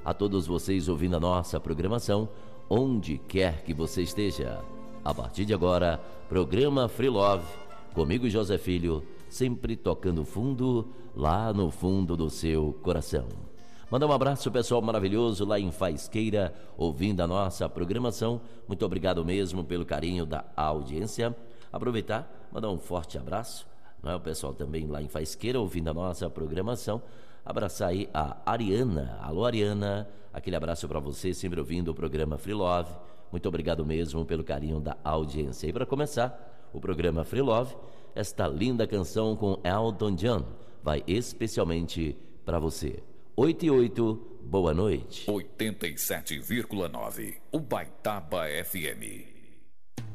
a todos vocês ouvindo a nossa programação, onde quer que você esteja. A partir de agora, programa Free Love, comigo José Filho, sempre tocando fundo, lá no fundo do seu coração. Mandar um abraço pessoal maravilhoso lá em Faisqueira, ouvindo a nossa programação. Muito obrigado mesmo pelo carinho da audiência. Aproveitar, mandar um forte abraço, o pessoal também lá em Faisqueira, ouvindo a nossa programação. Abraçar aí a Ariana. Alô Ariana, aquele abraço para você, sempre ouvindo o programa Free Love. Muito obrigado mesmo pelo carinho da audiência. E para começar o programa Free Love, esta linda canção com Elton John vai especialmente para você. 8 e 8, boa noite. 87,9, Ubaitaba FM.